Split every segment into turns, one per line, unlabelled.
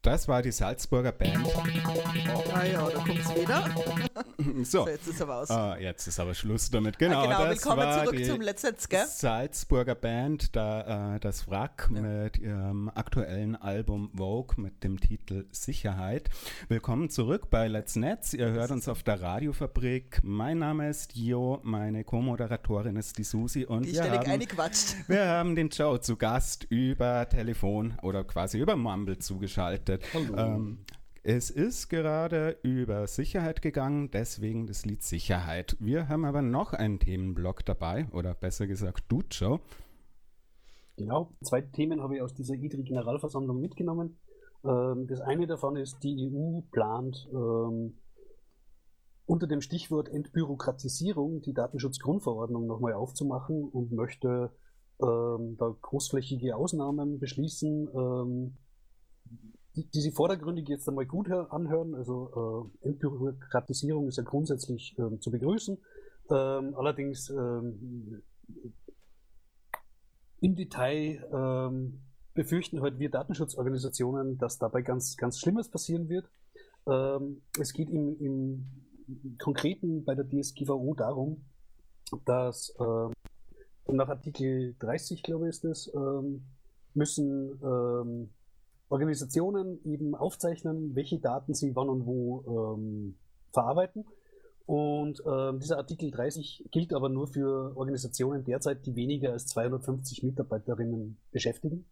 Das war die Salzburger Band.
Ah ja, da kommt's wieder.
So,
jetzt ist aber aus.
Jetzt ist aber Schluss damit. Genau,
genau,
das
willkommen
war
zurück
die
zum Let's Dance, gell?
Salzburger Band, das Wrack mit ihrem aktuellen Album Vogue mit dem Titel Sicherheit. Willkommen zurück bei Let's Netz. Ihr hört uns auf der Radiofabrik. Mein Name ist Jo, meine Co-Moderatorin ist die Susi und
wir
haben den Joe zu Gast über Telefon oder quasi über Mumble zugeschaltet.
Hallo.
Es ist gerade über Sicherheit gegangen, deswegen das Lied Sicherheit. Wir haben aber noch einen Themenblock dabei, oder besser gesagt du, Joe.
Genau, zwei Themen habe ich aus dieser IDRI-Generalversammlung mitgenommen. Das eine davon ist, die EU plant unter dem Stichwort Entbürokratisierung die Datenschutzgrundverordnung nochmal aufzumachen und möchte da großflächige Ausnahmen beschließen, die sie vordergründig jetzt einmal gut anhören. Also Entbürokratisierung ist ja grundsätzlich zu begrüßen. Allerdings im Detail befürchten halt wir Datenschutzorganisationen, dass dabei ganz, ganz Schlimmes passieren wird. Es geht im Konkreten bei der DSGVO darum, dass nach Artikel 30, glaube ich, ist es, müssen Organisationen eben aufzeichnen, welche Daten sie wann und wo verarbeiten. Und dieser Artikel 30 gilt aber nur für Organisationen derzeit, die weniger als 250 Mitarbeiterinnen beschäftigen.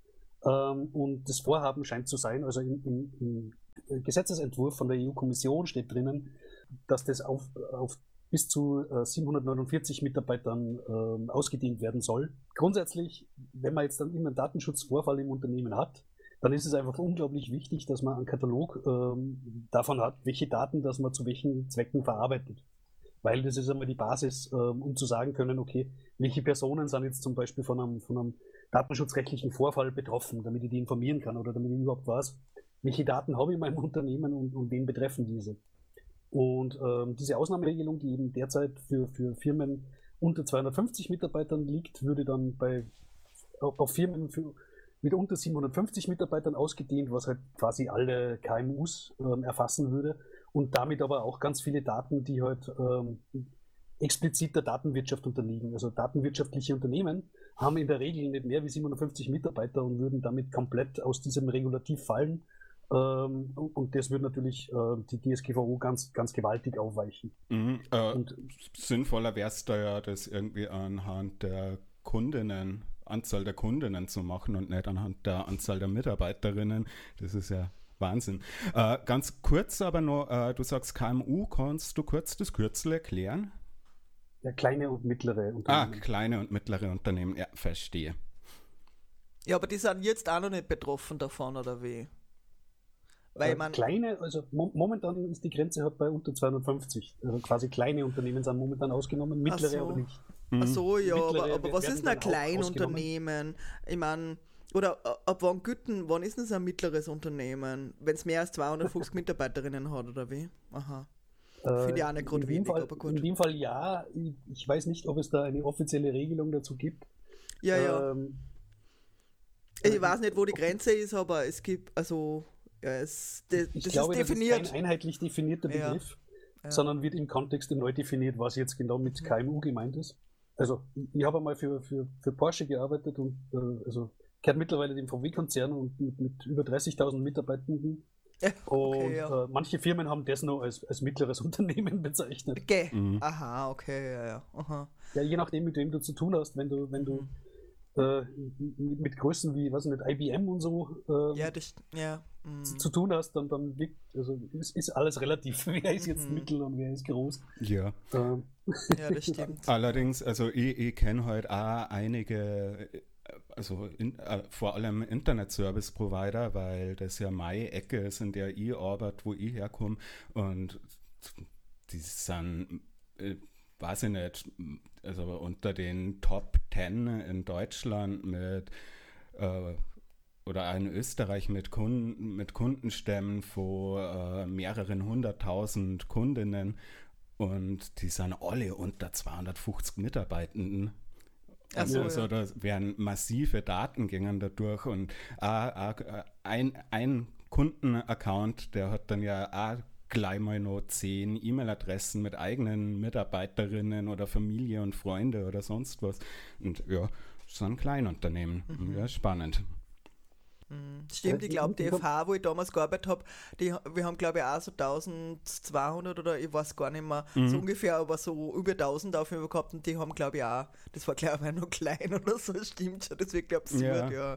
Und das Vorhaben scheint zu sein, also im Gesetzesentwurf von der EU-Kommission steht drinnen, dass das auf bis zu 749 Mitarbeitern ausgedehnt werden soll. Grundsätzlich, wenn man jetzt dann immer einen Datenschutzvorfall im Unternehmen hat, dann ist es einfach unglaublich wichtig, dass man einen Katalog davon hat, welche Daten, dass man zu welchen Zwecken verarbeitet. Weil das ist einmal die Basis, um zu sagen können, okay, welche Personen sind jetzt zum Beispiel von einem datenschutzrechtlichen Vorfall betroffen, damit ich die informieren kann oder damit ich überhaupt weiß, welche Daten habe ich in meinem Unternehmen und wen betreffen diese. Und diese Ausnahmeregelung, die eben derzeit für Firmen unter 250 Mitarbeitern liegt, würde dann auf Firmen mit unter 750 Mitarbeitern ausgedehnt, was halt quasi alle KMUs erfassen würde und damit aber auch ganz viele Daten, die halt explizit der Datenwirtschaft unterliegen. Also datenwirtschaftliche Unternehmen haben in der Regel nicht mehr wie 750 Mitarbeiter und würden damit komplett aus diesem Regulativ fallen. Und das würde natürlich die DSGVO ganz, ganz gewaltig aufweichen.
Sinnvoller wäre es da ja, das irgendwie anhand der Anzahl der Kundinnen zu machen und nicht anhand der Anzahl der Mitarbeiterinnen. Das ist ja Wahnsinn. Ganz kurz aber noch, du sagst KMU, kannst du kurz das Kürzel erklären?
Ja, kleine und mittlere Unternehmen.
Kleine und mittlere Unternehmen, ja, verstehe.
Ja, aber die sind jetzt auch noch nicht betroffen davon, oder wie? Weil man
kleine, also momentan ist die Grenze halt bei unter 250. Also quasi kleine Unternehmen sind momentan ausgenommen, mittlere aber nicht.
Ach so, ja,
Mittlere
aber was ist denn ein Kleinunternehmen? Ich meine, oder ab wann ist denn das ein mittleres Unternehmen? Wenn es mehr als 250 Mitarbeiterinnen hat, oder wie? Aha. Finde ich auch nicht gerade wenig, aber gut.
In dem Fall ja. Ich weiß nicht, ob es da eine offizielle Regelung dazu gibt.
Ja. Ich weiß nicht, wo die Grenze ist, aber es gibt, also das
glaube,
ist definiert.
Das ist kein einheitlich definierter Begriff, sondern wird im Kontext neu definiert, was jetzt genau mit KMU gemeint ist. Also ich habe einmal für Porsche gearbeitet und also gehört mittlerweile dem VW-Konzern und mit über 30.000 Mitarbeitenden. Okay, und manche Firmen haben das noch als mittleres Unternehmen bezeichnet.
Okay. Aha, okay, ja. Aha.
Ja, je nachdem, mit wem du zu tun hast, wenn du mit Größen wie, weiß ich nicht, IBM und so zu tun hast, dann wirkt, also ist alles relativ. Wer ist jetzt mittel und wer ist groß?
Ja.
Ja, das stimmt.
Allerdings, also ich kenne halt auch einige, also vor allem Internet-Service-Provider, weil das ja meine Ecke ist, in der ich arbeite, wo ich herkomme, und die sind weiß ich nicht, also unter den Top 10 in Deutschland mit oder in Österreich mit Kundenstämmen von mehreren 100.000 Kundinnen, und die sind alle unter 250 Mitarbeitenden. Also da werden massive Datengänge dadurch, und ein Kundenaccount, der hat dann ja auch gleich mal noch 10 E-Mail-Adressen mit eigenen Mitarbeiterinnen oder Familie und Freunde oder sonst was. Und ja, so ein Kleinunternehmen. Ja, spannend.
Stimmt, ich glaube, die FH, wo ich damals gearbeitet habe, wir haben, glaube ich, auch so 1200 oder ich weiß gar nicht mehr, so ungefähr, aber so über 1000 auf jeden Fall gehabt und die haben, glaube ich, auch, das war, glaube ich, noch klein oder so, stimmt schon, das wird, glaube ich, absurd, ja.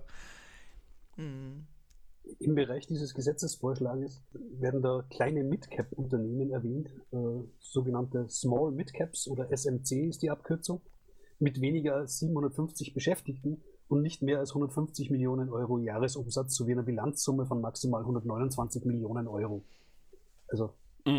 Im Bereich dieses Gesetzesvorschlages werden da kleine Mid-Cap-Unternehmen erwähnt, sogenannte Small Mid-Caps oder SMC ist die Abkürzung, mit weniger als 750 Beschäftigten und nicht mehr als 150 Millionen Euro Jahresumsatz sowie einer Bilanzsumme von maximal 129 Millionen Euro. Also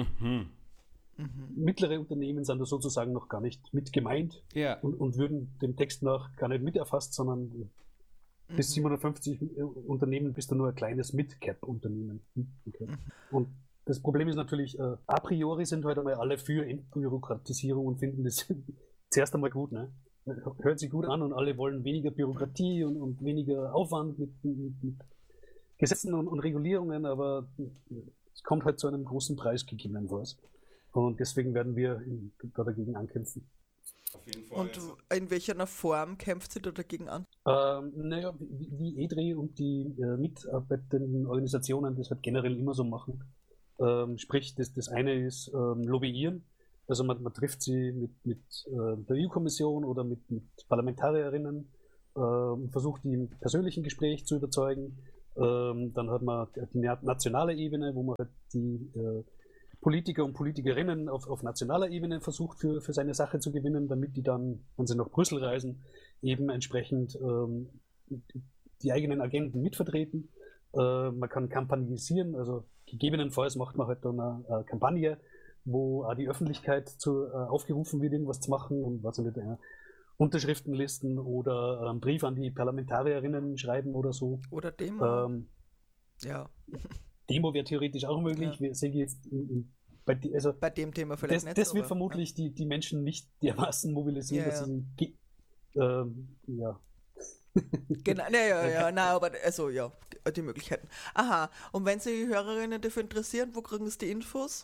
mittlere Unternehmen sind da sozusagen noch gar nicht mit gemeint und würden dem Text nach gar nicht mit erfasst, sondern bis 750 Unternehmen bist du nur ein kleines Mid-Cap-Unternehmen. Okay. Und das Problem ist natürlich, a priori sind halt einmal alle für Entbürokratisierung und finden das zuerst einmal gut, ne? Hört sich gut an und alle wollen weniger Bürokratie und weniger Aufwand mit Gesetzen und Regulierungen, aber es kommt halt zu einem großen Preis gegebenenfalls. Und deswegen werden wir da dagegen ankämpfen.
Auf jeden Fall. Und in welcher Form kämpft ihr da dagegen an?
Naja, wie EDRI und die mitarbeitenden Organisationen das halt generell immer so machen. Sprich, das eine ist Lobbyieren. Also man trifft sie mit der EU-Kommission oder mit Parlamentarierinnen, versucht die im persönlichen Gespräch zu überzeugen. Dann hat man die nationale Ebene, wo man halt die Politiker und Politikerinnen auf nationaler Ebene versucht für seine Sache zu gewinnen, damit die dann, wenn sie nach Brüssel reisen, eben entsprechend die eigenen Agenden mitvertreten. Man kann kampagnisieren, also gegebenenfalls macht man halt dann eine Kampagne, wo auch die Öffentlichkeit aufgerufen wird, irgendwas zu machen und was nicht, Unterschriftenlisten oder einen Brief an die Parlamentarierinnen schreiben oder so.
Oder Demo. Ja.
Demo wäre theoretisch auch möglich.
Ja.
Wir sehen jetzt
bei dem Thema vielleicht
nicht. Das wird vermutlich die Menschen nicht dermaßen mobilisieren, dass sie ja.
Genau, nein, aber also ja, die Möglichkeiten. Aha, und wenn sich die Hörerinnen dafür interessieren, wo kriegen sie die Infos?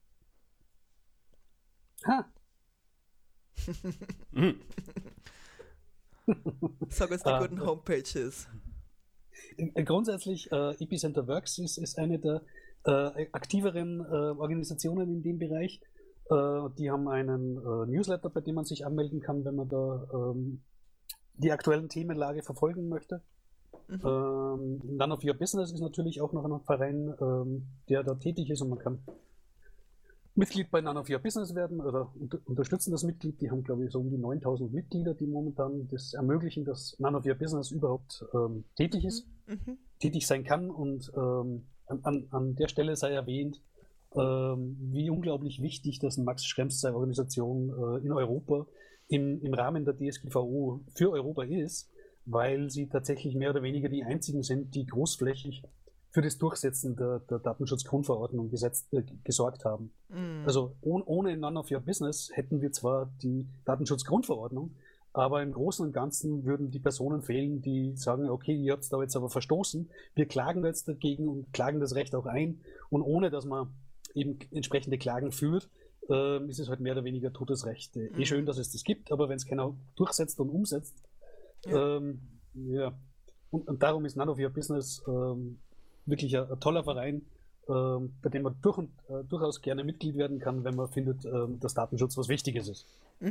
Sag uns die guten Homepages.
Grundsätzlich, Epicenter Works ist eine der aktiveren Organisationen in dem Bereich. Die haben einen Newsletter, bei dem man sich anmelden kann, wenn man da die aktuellen Themenlage verfolgen möchte. None of Your Business ist natürlich auch noch ein Verein, der da tätig ist und man kann Mitglied bei None of Your Business werden oder unterstützen das Mitglied. Die haben, glaube ich, so um die 9000 Mitglieder, die momentan das ermöglichen, dass None of Your Business überhaupt tätig ist, tätig sein kann. Und an der Stelle sei erwähnt, wie unglaublich wichtig das Max Schrems seine Organisation in Europa im Rahmen der DSGVO für Europa ist, weil sie tatsächlich mehr oder weniger die einzigen sind, die großflächig für das Durchsetzen der Datenschutzgrundverordnung gesorgt haben. Also ohne None of Your Business hätten wir zwar die Datenschutzgrundverordnung, aber im Großen und Ganzen würden die Personen fehlen, die sagen, okay, ihr habt es da jetzt aber verstoßen, wir klagen jetzt dagegen und klagen das Recht auch ein. Und ohne, dass man eben entsprechende Klagen führt, ist es halt mehr oder weniger totes Recht. Schön, dass es das gibt, aber wenn es keiner durchsetzt und umsetzt, ja. Und darum ist None of Your Business wirklich ein toller Verein, bei dem man durchaus gerne Mitglied werden kann, wenn man findet, dass Datenschutz was Wichtiges ist.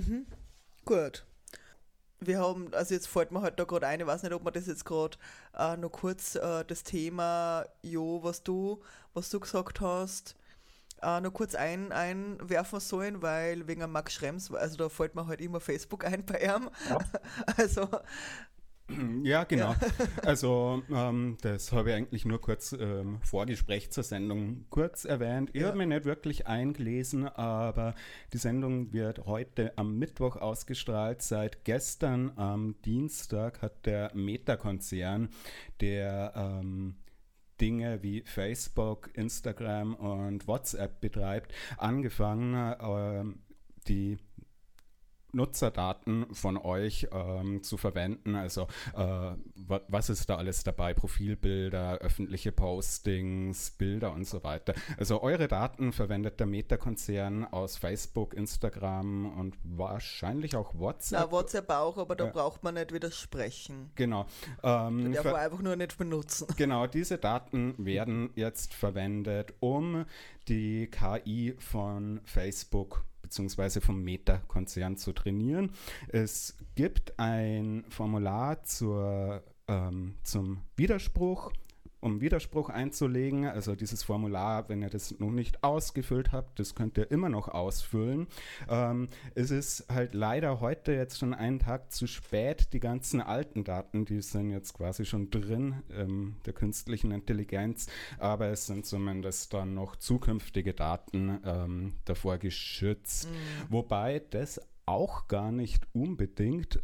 Gut. Wir haben, also jetzt fällt mir halt da gerade ein, ich weiß nicht, ob wir das jetzt gerade noch kurz das Thema, was du gesagt hast, noch kurz einwerfen sollen, weil wegen Max Schrems, also da fällt mir halt immer Facebook ein bei ihm. Ja. Also
ja, genau. Also das habe ich eigentlich nur kurz Vorgespräch zur Sendung kurz erwähnt. Ich habe mich nicht wirklich eingelesen, aber die Sendung wird heute am Mittwoch ausgestrahlt. Seit gestern am Dienstag hat der Meta-Konzern, der Dinge wie Facebook, Instagram und WhatsApp betreibt, angefangen, die Nutzerdaten von euch zu verwenden. Also was ist da alles dabei? Profilbilder, öffentliche Postings, Bilder und so weiter. Also eure Daten verwendet der Meta-Konzern aus Facebook, Instagram und wahrscheinlich auch WhatsApp.
Ja, WhatsApp auch, aber da braucht man nicht widersprechen.
Genau.
Da darf man einfach nur nicht benutzen.
Genau, diese Daten werden jetzt verwendet, um die KI von Facebook beziehungsweise vom Meta-Konzern zu trainieren. Es gibt ein Formular zum Widerspruch, um Widerspruch einzulegen. Also dieses Formular, wenn ihr das noch nicht ausgefüllt habt, das könnt ihr immer noch ausfüllen. Es ist halt leider heute jetzt schon einen Tag zu spät. Die ganzen alten Daten, die sind jetzt quasi schon drin der künstlichen Intelligenz, aber es sind zumindest dann noch zukünftige Daten davor geschützt. Wobei das auch gar nicht unbedingt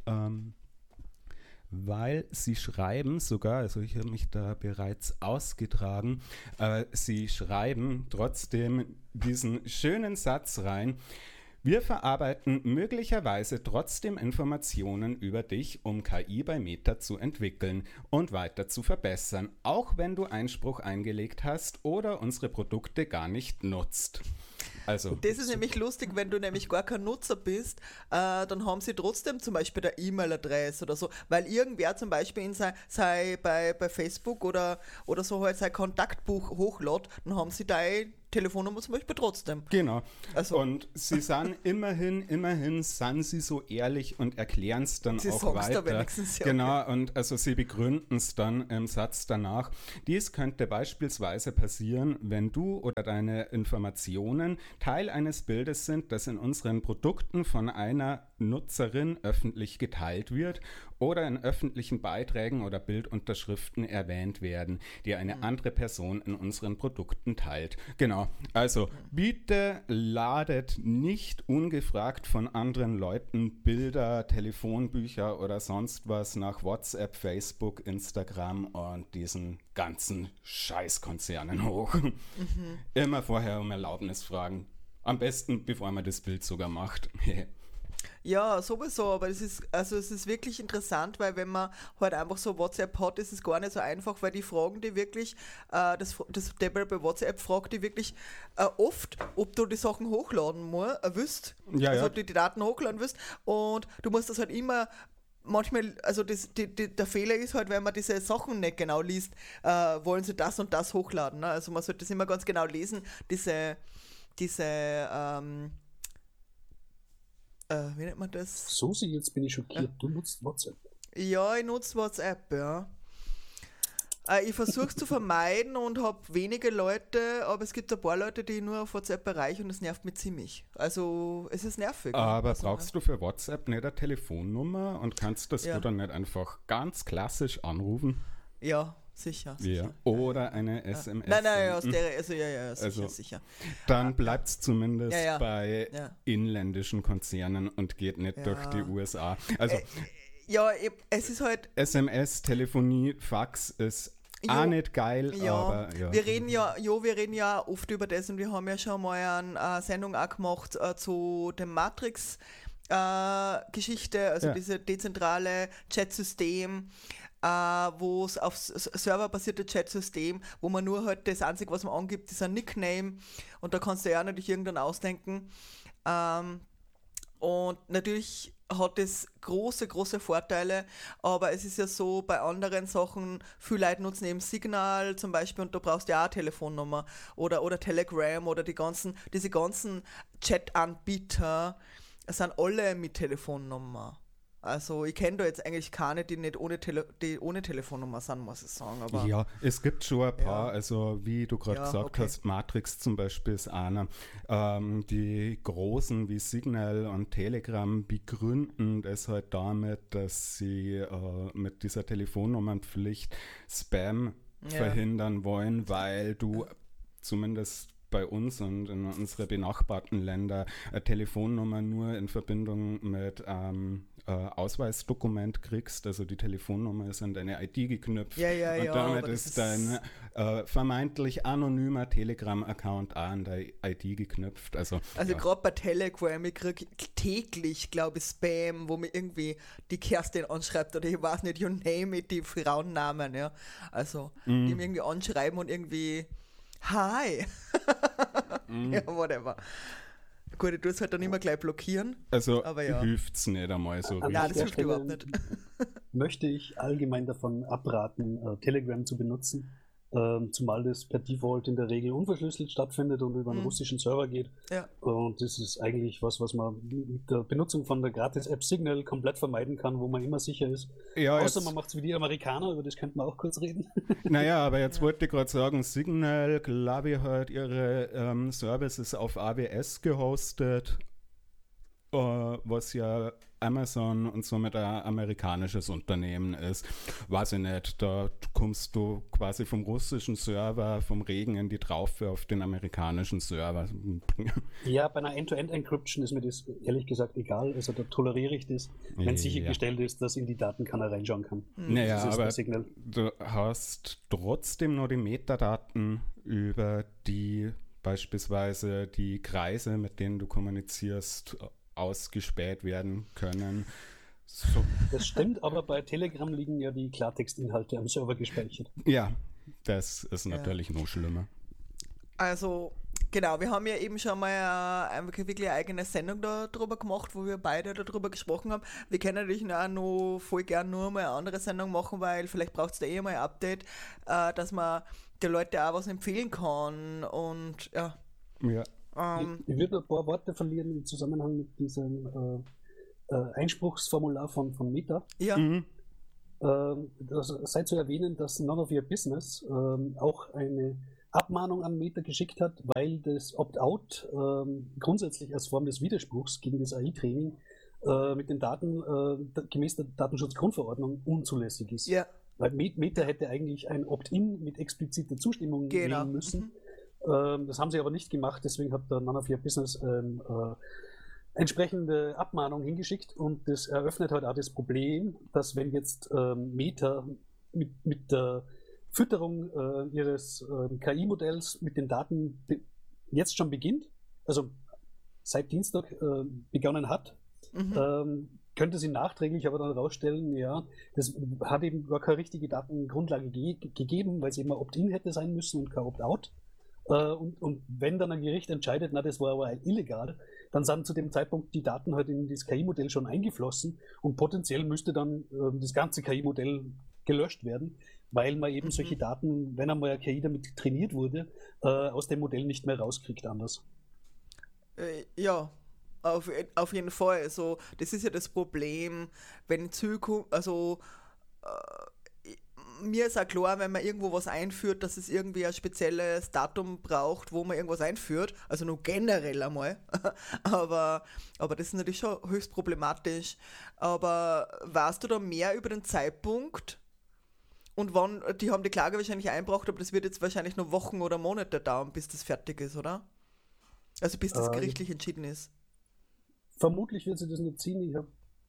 weil sie schreiben sogar, also ich habe mich da bereits ausgetragen, sie schreiben trotzdem diesen schönen Satz rein: Wir verarbeiten möglicherweise trotzdem Informationen über dich, um KI bei Meta zu entwickeln und weiter zu verbessern, auch wenn du Einspruch eingelegt hast oder unsere Produkte gar nicht nutzt. Also,
das ist nämlich lustig, wenn du nämlich gar kein Nutzer bist, dann haben sie trotzdem zum Beispiel eine E-Mail-Adresse oder so, weil irgendwer zum Beispiel in bei Facebook oder so halt sein Kontaktbuch hochlädt, dann haben sie deine Telefonnummer zum Beispiel trotzdem.
Genau. Also, und sie sind immerhin sind sie so ehrlich und erklären es dann
sie
auch weiter.
Da wenigstens, ja,
genau,
okay.
Und also sie begründen es dann im Satz danach. Dies könnte beispielsweise passieren, wenn du oder deine Informationen Teil eines Bildes sind, das in unseren Produkten von einer Nutzerin öffentlich geteilt wird oder in öffentlichen Beiträgen oder Bildunterschriften erwähnt werden, die eine andere Person in unseren Produkten teilt. Genau, also bitte ladet nicht ungefragt von anderen Leuten Bilder, Telefonbücher oder sonst was nach WhatsApp, Facebook, Instagram und diesen ganzen Scheißkonzernen hoch. Immer vorher um Erlaubnis fragen. Am besten, bevor man das Bild sogar macht.
Ja, sowieso, aber es ist wirklich interessant, weil wenn man halt einfach so WhatsApp hat, ist es gar nicht so einfach, weil die fragen die wirklich, das Deborah bei WhatsApp fragt die wirklich oft, ob du die Sachen hochladen willst, also die Daten hochladen willst, und du musst das halt immer manchmal, also der Fehler ist halt, wenn man diese Sachen nicht genau liest, wollen sie das und das hochladen, ne? Also man sollte das immer ganz genau lesen, diese wie nennt man das?
Susi, jetzt bin ich schockiert. Du nutzt WhatsApp.
Ja, ich nutze WhatsApp, ja. Ich versuche es zu vermeiden und habe wenige Leute, aber es gibt ein paar Leute, die ich nur auf WhatsApp erreiche und das nervt mich ziemlich. Also es ist nervig.
Aber also, brauchst du für WhatsApp nicht eine Telefonnummer und kannst du dann nicht einfach ganz klassisch anrufen?
Ja. Sicher.
Oder eine SMS.
Nein, sicher.
Dann bleibt es zumindest bei inländischen Konzernen und geht nicht durch die USA. Also
es ist halt...
SMS, Telefonie, Fax ist auch nicht geil, aber ja.
Wir reden ja oft über das und wir haben ja schon mal eine Sendung auch gemacht zu dem Matrix Geschichte, also diese dezentrale Chatsystem, wo es auf serverbasierte Chatsystem, wo man nur halt das Einzige, was man angibt, ist ein Nickname und da kannst du ja natürlich irgendwann ausdenken. Und natürlich hat es große Vorteile, aber es ist ja so, bei anderen Sachen, viele Leute nutzen eben Signal zum Beispiel und da brauchst du ja auch eine Telefonnummer oder Telegram oder diese ganzen Chat-Anbieter sind alle mit Telefonnummer. Also ich kenne da jetzt eigentlich keine, die nicht ohne Telefonnummer sind, muss ich sagen. Aber
ja, es gibt schon ein paar, also wie du gerade gesagt hast, Matrix zum Beispiel ist einer. Die großen wie Signal und Telegram begründen das halt damit, dass sie mit dieser Telefonnummernpflicht Spam verhindern wollen, weil du zumindest bei uns und in unsere benachbarten Länder eine Telefonnummer nur in Verbindung mit Ausweisdokument kriegst, also die Telefonnummer ist an deine ID geknüpft und damit ist dein vermeintlich anonymer Telegram-Account auch an der ID geknüpft. Also
ja. Gerade bei Telegram, ich kriege täglich, glaube ich, Spam, wo mir irgendwie die Kerstin anschreibt oder ich weiß nicht, you name it, die Frauennamen, ja. Also, die mir irgendwie anschreiben und irgendwie hi. Ja, whatever. Gut, ich tue es halt dann immer gleich blockieren.
Also
aber ja.
Hilft es nicht einmal so.
Nein, das hilft überhaupt nicht.
Möchte ich allgemein davon abraten, Telegram zu benutzen, zumal das per Default in der Regel unverschlüsselt stattfindet und über einen russischen Server geht.
Ja.
Und das ist eigentlich was man mit der Benutzung von der Gratis-App Signal komplett vermeiden kann, wo man immer sicher ist. Ja, außer man macht es wie die Amerikaner, über das könnten wir auch kurz reden.
Naja, aber jetzt wollte ich gerade sagen, Signal, glaube ich, hat ihre Services auf AWS gehostet, was ja Amazon und somit ein amerikanisches Unternehmen ist. Weiß ich nicht, da kommst du quasi vom russischen Server, vom Regen in die Traufe auf den amerikanischen Server.
Ja, bei einer End-to-End-Encryption ist mir das ehrlich gesagt egal. Also da toleriere ich das, wenn sichergestellt ist, dass in die Daten keiner reinschauen kann.
Naja, aber du hast trotzdem nur die Metadaten über die beispielsweise die Kreise, mit denen du kommunizierst, ausgespäht werden können. So.
Das stimmt, aber bei Telegram liegen ja die Klartextinhalte am Server gespeichert.
Ja, das ist natürlich noch schlimmer.
Also, genau, wir haben ja eben schon mal wirklich eine eigene Sendung darüber gemacht, wo wir beide darüber gesprochen haben. Wir können natürlich auch noch voll gern nur mal eine andere Sendung machen, weil vielleicht braucht es da mal ein Update, dass man den Leuten auch was empfehlen kann und ja.
Ich würde ein paar Worte verlieren im Zusammenhang mit diesem Einspruchsformular von Meta.
Ja.
Sei zu erwähnen, dass None of Your Business auch eine Abmahnung an Meta geschickt hat, weil das Opt-out grundsätzlich als Form des Widerspruchs gegen das AI-Training mit den Daten gemäß der Datenschutzgrundverordnung unzulässig ist.
Ja.
Weil Meta hätte eigentlich ein Opt-in mit expliziter Zustimmung wählen müssen. Das haben sie aber nicht gemacht, deswegen hat der None of Your Business entsprechende Abmahnung hingeschickt und das eröffnet halt auch das Problem, dass wenn jetzt Meta mit der Fütterung ihres KI-Modells mit den Daten jetzt schon beginnt, also seit Dienstag begonnen hat, könnte sie nachträglich aber dann rausstellen, ja, das hat eben gar keine richtige Datengrundlage gegeben, weil es eben ein Opt-in hätte sein müssen und kein Opt-out. Und wenn dann ein Gericht entscheidet, na, das war aber illegal, dann sind zu dem Zeitpunkt die Daten halt in das KI-Modell schon eingeflossen und potenziell müsste dann das ganze KI-Modell gelöscht werden, weil man eben solche Daten, wenn einmal eine KI damit trainiert wurde, aus dem Modell nicht mehr rauskriegt anders.
Ja, auf jeden Fall. Also, das ist ja das Problem, wenn in Zukunft, also mir ist auch klar, wenn man irgendwo was einführt, dass es irgendwie ein spezielles Datum braucht, wo man irgendwas einführt, also nur generell einmal, aber das ist natürlich schon höchst problematisch. Aber weißt du da mehr über den Zeitpunkt und wann, die haben die Klage wahrscheinlich eingebracht, aber das wird jetzt wahrscheinlich noch Wochen oder Monate dauern, bis das fertig ist, oder? Also bis das gerichtlich entschieden ist.
Vermutlich wird sie das nicht ziehen, ich habe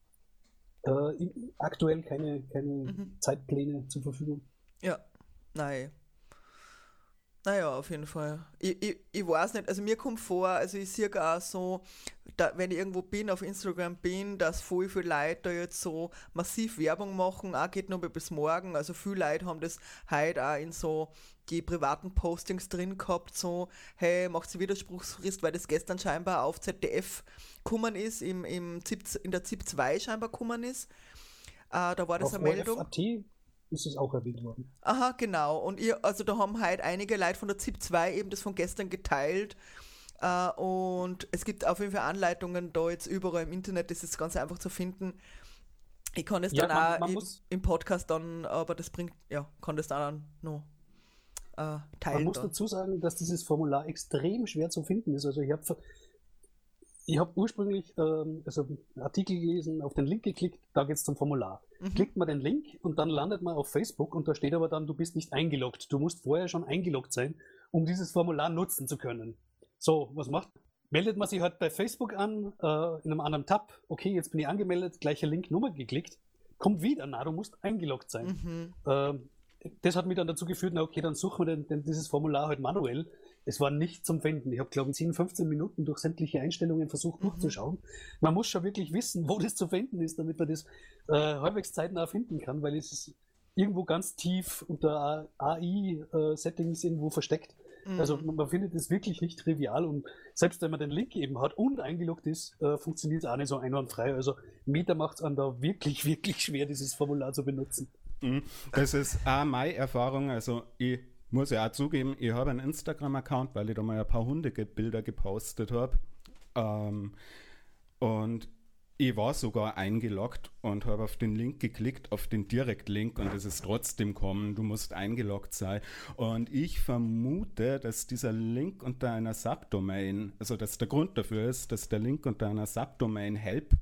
aktuell keine Zeitpläne zur Verfügung.
Ja, nein. Naja, auf jeden Fall. Ich weiß nicht, also mir kommt vor, also ich sehe auch so, wenn ich irgendwo bin, auf Instagram bin, dass voll viele Leute da jetzt so massiv Werbung machen, auch geht noch bis morgen, also viele Leute haben das heute auch in so die privaten Postings drin gehabt, so, hey, macht sie Widerspruchsfrist, weil das gestern scheinbar auf ZDF gekommen ist, in der ZIP 2 scheinbar gekommen ist. Da war das
auf
eine Meldung.
ORF.at ist es auch erwähnt worden.
Aha, genau. Und also da haben halt einige Leute von der ZIP 2 eben das von gestern geteilt. Und es gibt auf jeden Fall Anleitungen da jetzt überall im Internet, das ist ganz einfach zu finden. Ich kann das dann auch im Podcast dann, aber das bringt, ja, kann das dann noch teilen.
Man muss dazu sagen, dass dieses Formular extrem schwer zu finden ist. Also ich habe ursprünglich einen Artikel gelesen, auf den Link geklickt, da geht es zum Formular. Klickt man den Link und dann landet man auf Facebook und da steht aber dann, du bist nicht eingeloggt. Du musst vorher schon eingeloggt sein, um dieses Formular nutzen zu können. So, was macht? Meldet man sich halt bei Facebook an, in einem anderen Tab. Okay, jetzt bin ich angemeldet, gleicher Link, Nummer geklickt. Kommt wieder, na, du musst eingeloggt sein. das hat mich dann dazu geführt, na okay, dann suchen wir dieses Formular halt manuell. Es war nicht zum Finden. Ich habe, glaube ich, 10, 15 Minuten durch sämtliche Einstellungen versucht durchzuschauen. Man muss schon wirklich wissen, wo das zu finden ist, damit man das halbwegs zeitnah finden kann, weil es ist irgendwo ganz tief unter AI-Settings irgendwo versteckt. Also man findet es wirklich nicht trivial und selbst wenn man den Link eben hat und eingeloggt ist, funktioniert es auch nicht so einwandfrei. Also Meta macht es an da wirklich, wirklich schwer, dieses Formular zu benutzen.
Das ist auch meine Erfahrung. Also ich muss ja auch zugeben, ich habe einen Instagram-Account, weil ich da mal ein paar Hundebilder gepostet habe. Und ich war sogar eingeloggt und habe auf den Link geklickt, auf den Direktlink und es ist trotzdem kommen, du musst eingeloggt sein. Und ich vermute, dass dieser Link unter einer Subdomain, also dass der Grund dafür ist, dass der Link unter einer Subdomain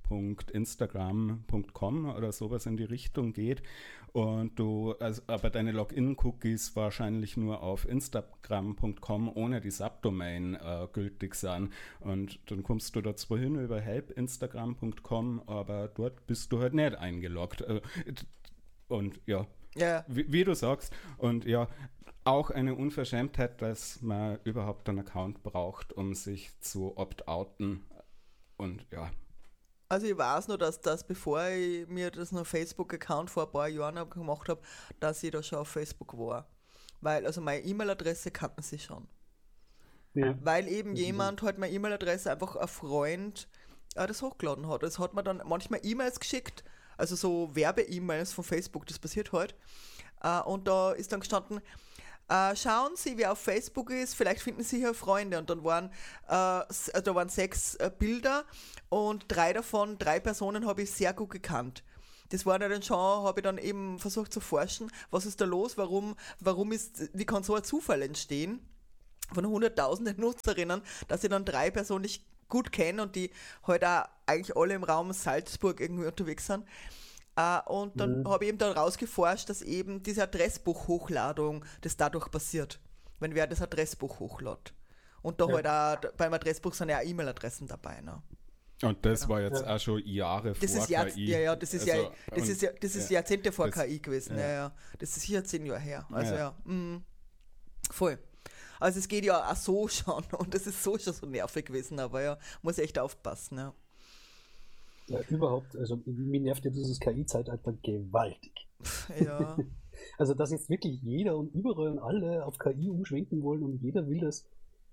help.instagram.com oder sowas in die Richtung geht und aber deine Login-Cookies wahrscheinlich nur auf instagram.com ohne die Subdomain gültig sind. Und dann kommst du da zwar hin über help.instagram.com, aber dort bist du halt nicht eingeloggt. Und ja, wie du sagst. Und ja, auch eine Unverschämtheit, dass man überhaupt einen Account braucht, um sich zu opt-outen. Und ja.
Also ich weiß nur, dass das, bevor ich mir das noch Facebook-Account vor ein paar Jahren gemacht habe, dass ich da schon auf Facebook war. Weil, also meine E-Mail-Adresse kannten sie schon. Ja. Weil eben jemand halt meine E-Mail-Adresse einfach ein Freund das hochgeladen hat. Es hat mir dann manchmal E-Mails geschickt, also so Werbe-E-Mails von Facebook, das passiert halt. Und da ist dann gestanden, schauen Sie, wer auf Facebook ist, vielleicht finden Sie hier Freunde. Und dann waren, da waren 6 Bilder und 3 Personen habe ich sehr gut gekannt. Das war dann schon, habe ich dann eben versucht zu forschen, was ist da los, wie kann so ein Zufall entstehen von hunderttausenden Nutzerinnen, dass ich dann 3 Personen nicht gut kenne und die halt auch eigentlich alle im Raum Salzburg irgendwie unterwegs sind. Und dann habe ich eben dann rausgeforscht, dass eben diese Adressbuch-Hochladung, das dadurch passiert, wenn wer das Adressbuch hochlädt. Und da halt auch beim Adressbuch sind ja auch E-Mail-Adressen dabei. Ne?
Und das war jetzt auch schon Jahre
das
vor KI.
Das ist Jahrzehnte vor KI gewesen. Ja. Das ist hier 10 Jahre her. Also voll. Also es geht ja auch so schon und das ist so schon so nervig gewesen, aber ja, muss echt aufpassen. Ja.
Ja, überhaupt, also mir nervt ja dieses KI-Zeitalter gewaltig.
Ja.
Also dass jetzt wirklich jeder und überall und alle auf KI umschwenken wollen und jeder will das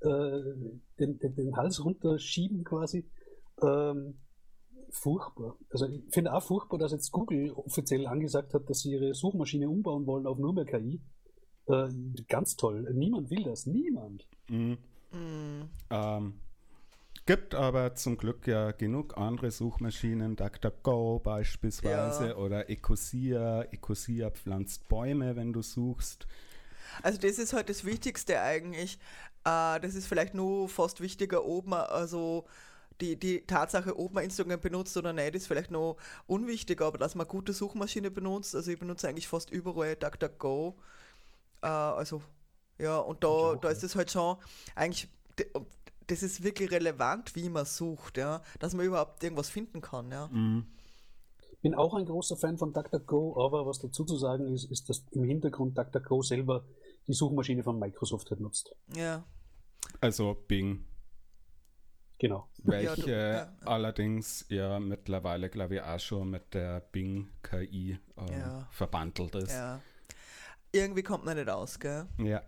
den Hals runterschieben quasi. Furchtbar. Also ich finde auch furchtbar, dass jetzt Google offiziell angesagt hat, dass sie ihre Suchmaschine umbauen wollen auf nur mehr KI. Ganz toll. Niemand will das. Niemand.
Gibt aber zum Glück ja genug andere Suchmaschinen, DuckDuckGo beispielsweise oder Ecosia. Ecosia pflanzt Bäume, wenn du suchst.
Also das ist halt das Wichtigste eigentlich. Das ist vielleicht nur fast wichtiger, ob man also die Tatsache, ob man Instagram benutzt oder nicht, ist vielleicht noch unwichtiger, aber dass man eine gute Suchmaschine benutzt. Also ich benutze eigentlich fast überall DuckDuckGo. Also ja, und da ist es halt schon eigentlich, das ist wirklich relevant, wie man sucht, ja, dass man überhaupt irgendwas finden kann, ja.
Ich bin auch ein großer Fan von DuckDuckGo, aber was dazu zu sagen ist, dass im Hintergrund DuckDuckGo selber die Suchmaschine von Microsoft halt nutzt.
Ja.
Also Bing.
Genau.
Welche allerdings ja mittlerweile, glaube ich, auch schon mit der Bing KI verbandelt ist.
Ja. Irgendwie kommt man nicht aus, gell?
Ja.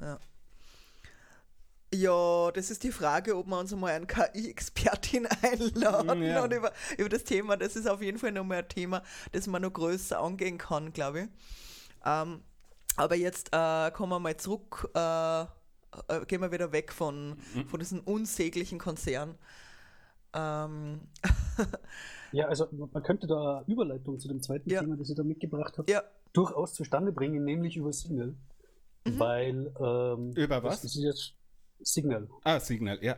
Ja, das ist die Frage, ob wir uns mal eine KI-Expertin einladen und über das Thema. Das ist auf jeden Fall noch mal ein Thema, das man noch größer angehen kann, glaube ich. Aber jetzt kommen wir mal zurück, gehen wir wieder weg von diesem unsäglichen Konzern.
Ja, also man könnte da eine Überleitung zu dem zweiten Thema, das ich da mitgebracht habe, durchaus zustande bringen, nämlich über Signal. Weil
über was?
Das ist jetzt Signal.
Signal, ja.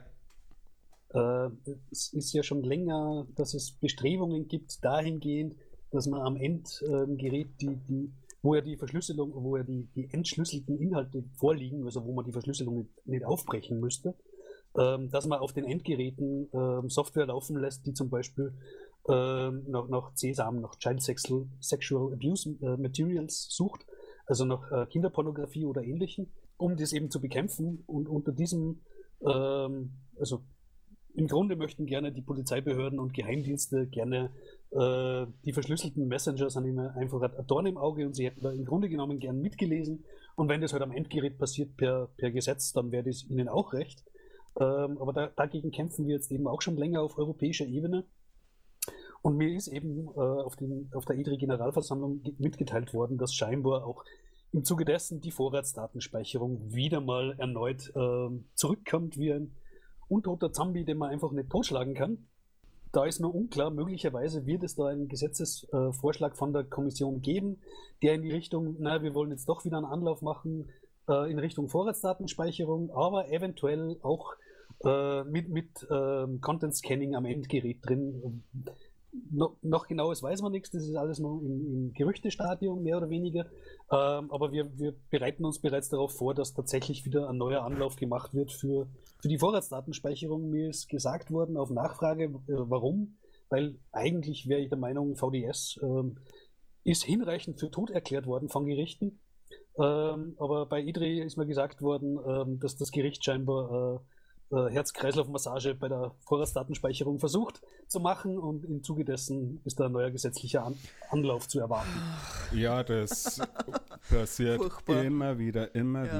Es ist ja schon länger, dass es Bestrebungen gibt, dahingehend, dass man am Endgerät wo ja die Verschlüsselung, wo ja die entschlüsselten Inhalte vorliegen, also wo man die Verschlüsselung nicht aufbrechen müsste, dass man auf den Endgeräten Software laufen lässt, die zum Beispiel nach CSAM, nach Child Sexual Abuse Materials sucht, also nach Kinderpornografie oder Ähnlichem, um das eben zu bekämpfen. Und unter diesem, also im Grunde möchten gerne die Polizeibehörden und Geheimdienste gerne die verschlüsselten Messenger sind ihnen einfach ein Dorn im Auge und sie hätten da im Grunde genommen gern mitgelesen. Und wenn das halt am Endgerät passiert per Gesetz, dann wäre das ihnen auch recht. Aber dagegen kämpfen wir jetzt eben auch schon länger auf europäischer Ebene. Und mir ist eben auf der IDRI-Generalversammlung mitgeteilt worden, dass scheinbar auch im Zuge dessen die Vorratsdatenspeicherung wieder mal erneut zurückkommt wie ein untoter Zombie, den man einfach nicht totschlagen kann. Da ist nur unklar, möglicherweise wird es da einen Gesetzesvorschlag von der Kommission geben, der in die Richtung, wir wollen jetzt doch wieder einen Anlauf machen in Richtung Vorratsdatenspeicherung, aber eventuell auch mit Content Scanning am Endgerät drin. Noch genaues weiß man nichts, das ist alles noch im Gerüchtestadium, mehr oder weniger. Aber wir bereiten uns bereits darauf vor, dass tatsächlich wieder ein neuer Anlauf gemacht wird für die Vorratsdatenspeicherung. Mir ist gesagt worden auf Nachfrage, warum, weil eigentlich wäre ich der Meinung, VDS ist hinreichend für tot erklärt worden von Gerichten. Aber bei IDRI ist mir gesagt worden, dass das Gericht scheinbar Herz-Kreislauf-Massage bei der Vorratsdatenspeicherung versucht zu machen und im Zuge dessen ist da ein neuer gesetzlicher Anlauf zu erwarten.
Ja, das passiert immer wieder.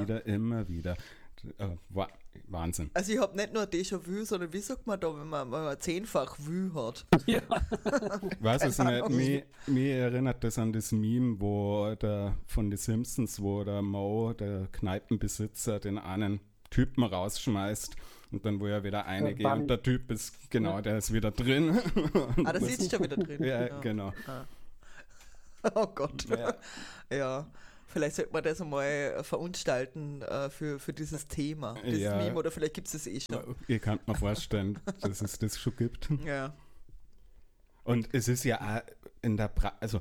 Wahnsinn.
Also ich habe nicht nur Déjà-vu, sondern wie sagt man da, wenn man 10-fach Vu hat?
Ja. Weiß es nicht, mir erinnert das an das Meme, von den Simpsons, wo der Moe, der Kneipenbesitzer, den einen Typen rausschmeißt und dann wo er wieder reingeht und der Typ ist, der ist wieder drin.
Da sitzt schon wieder drin.
Ja, genau.
Oh Gott. Ja. Vielleicht sollte man das einmal verunstalten für dieses Thema, dieses Meme, oder vielleicht gibt es das schon.
Ihr könnt mir vorstellen, dass es das schon gibt.
Ja.
Und es ist ja auch also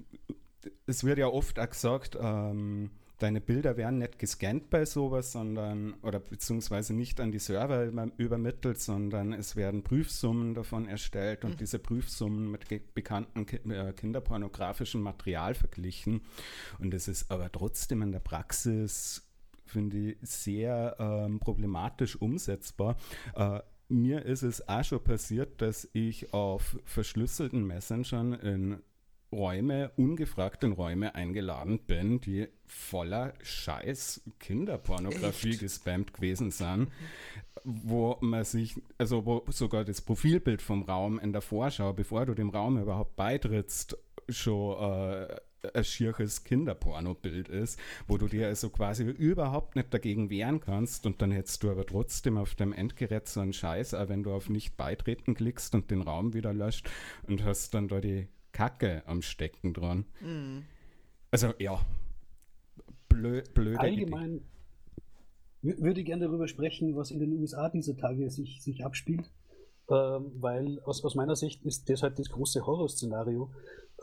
es wird ja oft auch gesagt, deine Bilder werden nicht gescannt bei sowas, beziehungsweise nicht an die Server übermittelt, sondern es werden Prüfsummen davon erstellt und diese Prüfsummen mit bekannten kinderpornografischen Material verglichen. Und es ist aber trotzdem in der Praxis, finde ich, sehr problematisch umsetzbar. Mir ist es auch schon passiert, dass ich auf verschlüsselten Messengern in ungefragt in Räume eingeladen bin, die voller Scheiß Kinderpornografie gespammt gewesen sind, wo sogar das Profilbild vom Raum in der Vorschau, bevor du dem Raum überhaupt beitrittst, schon ein schieres Kinderpornobild ist, wo du dir also quasi überhaupt nicht dagegen wehren kannst und dann hättest du aber trotzdem auf deinem Endgerät so einen Scheiß, auch wenn du auf Nicht beitreten klickst und den Raum wieder löscht und hast dann da die Kacke am Stecken dran. Also ja, blöde
Allgemein würde ich gerne darüber sprechen, was in den USA dieser Tage sich abspielt, weil aus meiner Sicht ist das halt das große Horrorszenario,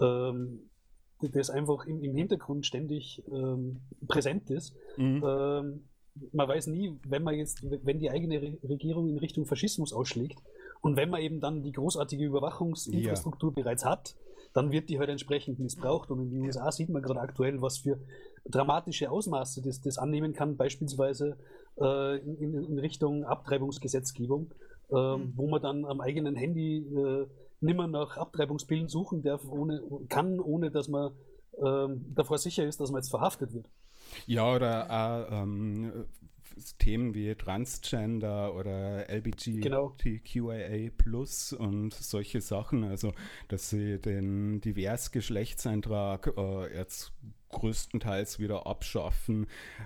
das einfach im Hintergrund ständig präsent ist. Man weiß nie, wenn die eigene Regierung in Richtung Faschismus ausschlägt und wenn man eben dann die großartige Überwachungsinfrastruktur bereits hat, dann wird die halt entsprechend missbraucht. Und in den USA sieht man gerade aktuell, was für dramatische Ausmaße das annehmen kann, beispielsweise in Richtung Abtreibungsgesetzgebung, wo man dann am eigenen Handy nimmer nach Abtreibungsbilden suchen darf, ohne dass man davor sicher ist, dass man jetzt verhaftet wird.
Ja, oder Themen wie Transgender oder LGBTQIA+ und solche Sachen, also dass sie den Divers-Geschlechtseintrag jetzt größtenteils wieder abschaffen.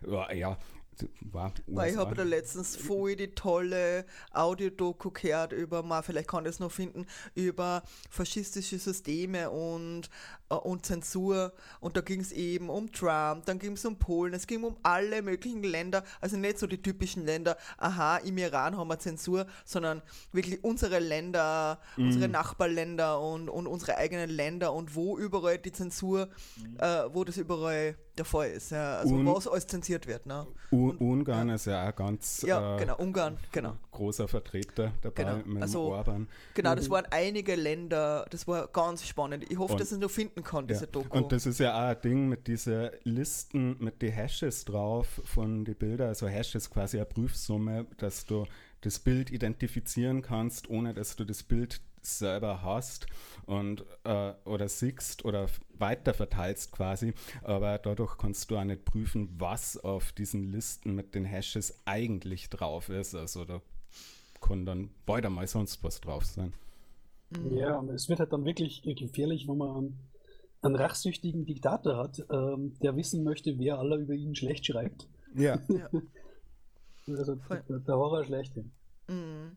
Weil ich habe da letztens voll die tolle Audiodoku gehört über, vielleicht kann ich das noch finden, über faschistische Systeme und Zensur, und da ging es eben um Trump, dann ging es um Polen, es ging um alle möglichen Länder, also nicht so die typischen Länder, im Iran haben wir Zensur, sondern wirklich unsere Länder, unsere Nachbarländer und unsere eigenen Länder und wo überall die Zensur, wo das überall der Fall ist. Ja. Also was alles zensiert wird. Ne?
Ungarn ist ja auch ganz
genau, Ungarn, genau.
großer Vertreter dabei mit dem Orban.
Genau, das waren einige Länder, das war ganz spannend. Ich hoffe, dass ich es noch finden kann, diese Doku.
Und das ist ja auch ein Ding mit diesen Listen, mit den Hashes drauf von den Bildern. Also Hash ist quasi eine Prüfsumme, dass du das Bild identifizieren kannst, ohne dass du das Bild selber hast und oder siehst oder weiter verteilst quasi, aber dadurch kannst du auch nicht prüfen, was auf diesen Listen mit den Hashes eigentlich drauf ist. Also da kann dann bald mal sonst was drauf sein.
Ja, und es wird halt dann wirklich gefährlich, wenn man einen rachsüchtigen Diktator hat, der wissen möchte, wer aller über ihn schlecht schreibt.
Ja.
Also der Horror schlechthin.
Mhm.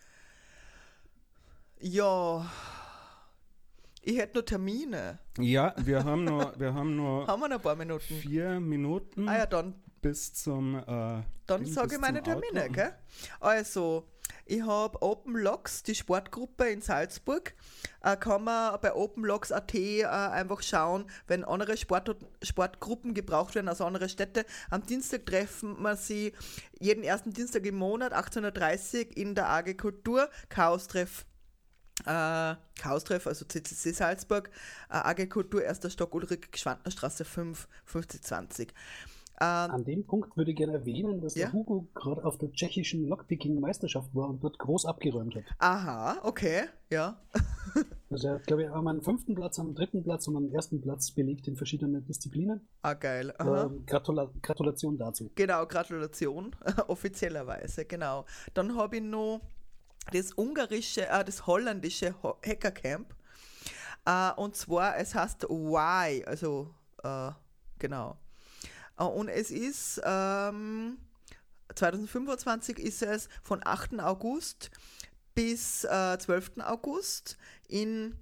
Ja, ich hätte noch Termine.
Ja, wir haben nur
haben wir noch ein paar Minuten?
4 Minuten
dann
bis zum
dann sage ich meine Termine, gell? Also, ich habe Open Logs, die Sportgruppe in Salzburg. Kann man bei openlogs.at einfach schauen, wenn andere Sportgruppen gebraucht werden aus anderen Städten. Am Dienstag treffen wir sie jeden ersten Dienstag im Monat, 18:30 Uhr in der AG Kultur, Chaostreff, also CCC Salzburg, AG Kultur, 1. Stock, Ulrike-Gschwandner-Straße 5, 5020.
An dem Punkt würde ich gerne erwähnen, dass der Hugo gerade auf der tschechischen Lockpicking-Meisterschaft war und dort groß abgeräumt hat.
Aha, okay, ja.
Also er hat, glaube ich, am 5. Platz, am 3. Platz und am 1. Platz belegt in verschiedenen Disziplinen.
Geil.
Gratulation dazu.
Genau, Gratulation, offiziellerweise, genau. Dann habe ich noch das holländische Hackercamp. Und zwar, es heißt Y, also genau. Und es ist 2025 ist es von 8. August bis 12. August in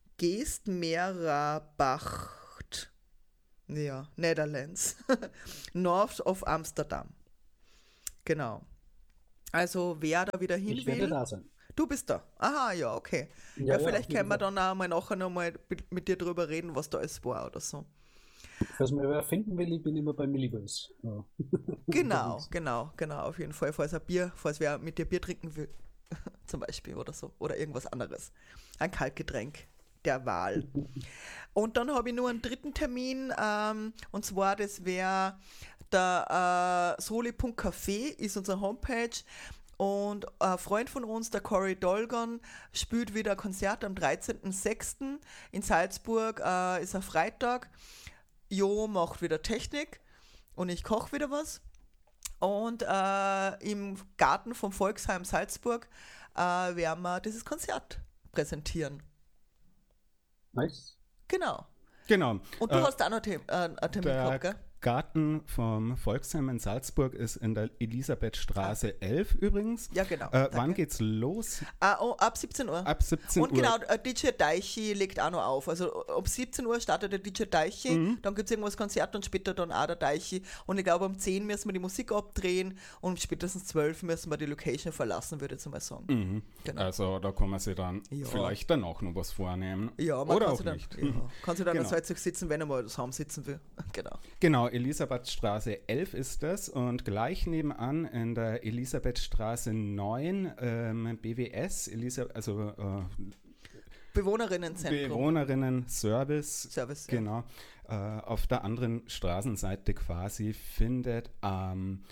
Geestmerabacht, ja, Netherlands, North of Amsterdam. Genau. Also wer da wieder hin
ich
will.
Ich werde da sein.
Du bist da. Aha, ja, okay. Ja, vielleicht können wir dann auch mal nachher noch mal mit dir drüber reden, was da alles war oder so.
Falls man wer finden will, ich bin immer bei Milliverse. Ja.
Genau, auf jeden Fall. Falls wer mit dir Bier trinken will, zum Beispiel oder so. Oder irgendwas anderes. Ein Kaltgetränk der Wahl. Und dann habe ich nur einen dritten Termin, und zwar, das wäre der soli.café, ist unsere Homepage. Und ein Freund von uns, der Cory Dolgon, spielt wieder ein Konzert am 13.06. in Salzburg, ist ein Freitag. Jo macht wieder Technik und ich koche wieder was. Und im Garten vom Volksheim Salzburg werden wir dieses Konzert präsentieren.
Nice.
Genau. Und du hast auch noch einen Termin gehabt, gell?
Garten vom Volksheim in Salzburg ist in der Elisabethstraße 11 übrigens.
Ja, genau.
Wann geht's los?
Ab 17 Uhr.
Ab 17 Uhr.
Und genau, DJ Daichi legt auch noch auf. Also um 17 Uhr startet der DJ Daichi, dann gibt es irgendwas Konzert und später dann auch der Daichi. Und ich glaube, um 10 müssen wir die Musik abdrehen und spätestens 12 müssen wir die Location verlassen, würde ich jetzt mal sagen.
Mhm. Genau. Also da kann man sich dann vielleicht dann auch noch was vornehmen.
Ja, man
oder
kann
auch
dann,
nicht.
Kann sich dann in Salzburg sitzen, wenn er mal zusammen sitzen will.
Genau, Elisabethstraße 11 ist das und gleich nebenan in der Elisabethstraße 9 BWS,
Bewohnerinnenzentrum.
Bewohnerinnen-Service.
Service,
genau. Auf der anderen Straßenseite quasi findet am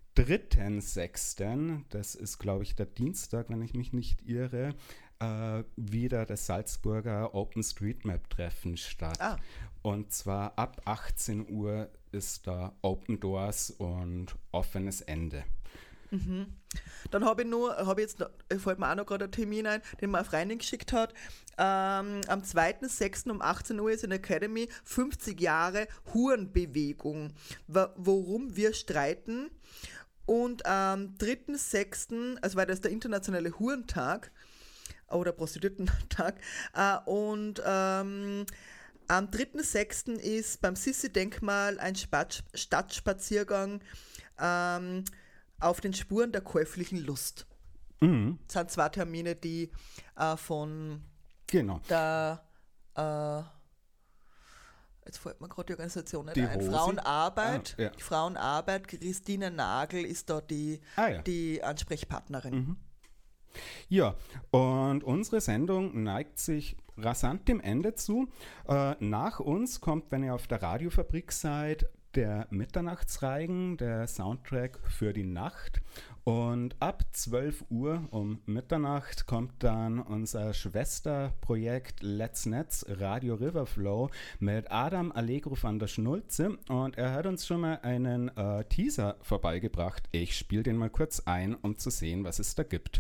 3.6., das ist glaube ich der Dienstag, wenn ich mich nicht irre, wieder das Salzburger OpenStreetMap-Treffen statt. Und zwar ab 18 Uhr ist da Open Doors und offenes Ende.
Mhm. Dann fällt mir auch noch gerade ein Termin ein, den mir auf Reining geschickt hat. Am 2.6. um 18 Uhr ist in der Academy 50 Jahre Hurenbewegung, worum wir streiten. Und am 3.6., also weil das der internationale Hurentag oder Prostituiertentag, und am 3.6. ist beim Sissi-Denkmal ein Stadtspaziergang auf den Spuren der käuflichen Lust.
Mhm.
Das sind 2 Termine, die von
genau.
der jetzt fällt mir gerade die Organisation nicht
die
ein,
Rosi?
Frauenarbeit.
Ja.
Frauenarbeit, Christine Nagel ist da die Ansprechpartnerin.
Mhm. Ja, und unsere Sendung neigt sich rasant dem Ende zu. Nach uns kommt, wenn ihr auf der Radiofabrik seid, der Mitternachtsreigen, der Soundtrack für die Nacht. Und ab 12 Uhr um Mitternacht kommt dann unser Schwesterprojekt Let's Netz Radio Riverflow mit Adam Allegro van der Schnulze. Und er hat uns schon mal einen Teaser vorbeigebracht. Ich spiele den mal kurz ein, um zu sehen, was es da gibt.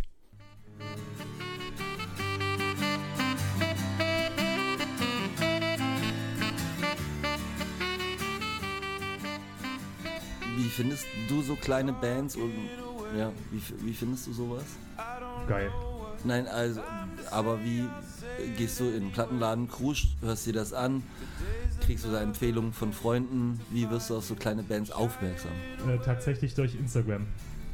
Wie findest du so kleine Bands und ja, wie findest du sowas?
Geil.
Nein, also, aber wie gehst du in den Plattenladen, kruscht, hörst dir das an, kriegst du da Empfehlungen von Freunden, wie wirst du auf so kleine Bands aufmerksam?
Tatsächlich durch Instagram.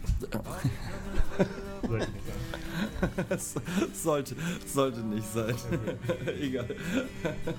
Sollte nicht sein.
Sollte nicht sein. Okay. Egal.